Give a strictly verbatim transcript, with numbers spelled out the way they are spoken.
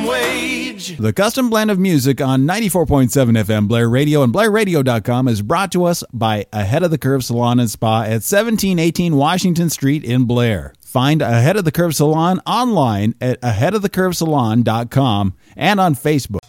wage. The Custom Blend of Music on ninety-four point seven F M Blair Radio and Blair Radio dot com is brought to us by Ahead of the Curve Salon and Spa at seventeen eighteen Washington Street in Blair. Find Ahead of the Curve Salon online at ahead of the curve salon dot com and on Facebook.